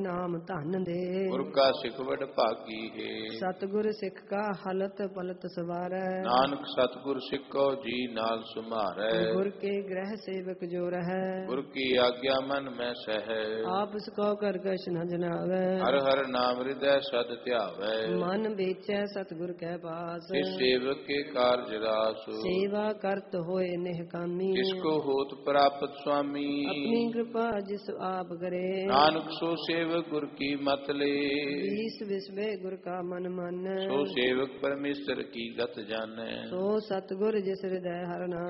ਨਾਮ ਧਨ ਦੇ। ਗੁਰ ਕਾ ਸਿੱਖ ਵਡ ਭਾਗੀ ਹੈ। ਸਤਿਗੁਰ ਸਿੱਖ ਕਾ ਹਲਤ ਪਲਤ ਸਵਾਰੈ। ਨਾਨਕ ਸਤਿਗੁਰ ਸਿੱਖੋ ਜੀ ਨਾਲ ਸੁਮਾਰੈ। ਗੁਰ ਕੇ ਗ੍ਰਹਿ ਸੇਵਕ ਜੋ ਰਹੈ। ਗੁਰ ਕੀ ਆਗਿਆ ਮਨ ਮੈਂ ਸਹੈ। ਆਪਸ ਕੋ ਕਰ ਕਛ ਨ ਜਨਾਵੈ। ਹਰ ਹਰ ਨਾਮ ਹਿਰਦੈ ਸਦ ਧਿਆਵੈ। ਮਨ ਵੇਚੈ ਸਤਿਗੁਰ ਕੈ ਪਾਸ। ਤਿਸ ਸੇਵਕ ਕੇ ਕਾਰਜ ਰਾਸੁ। ਸੇਵਾ ਕਰਤ ਹੋਏ ਨਿਹਕਾਮੀ। ਤਿਸ ਕੋ ਹੋਤ ਪ੍ਰਾਪਤ ਸੁਆਮੀ। ਆਪਣੀ ਕਿਰਪਾ ਜਿਸ ਆਪ ਕਰੇ। ਨਾਨਕ ਸੋ ਸੇਵਕ ਗੁਰ ਕੀ ਮਤ ਲੇ। ਈਸ ਵਿਸਵੇ ਗੁਰ ਕਾ ਮਨ ਮਾਨੈ। ਸੋ ਸੇਵਕ ਪਰਮੇਸ਼ਰ ਕੀ ਗਤ ਜਾਣੈ। ਸੋ ਸਤਿਗੁਰ ਜਿਸ ਹਿਰਦੈ ਹਰਿ ਨਾਮ।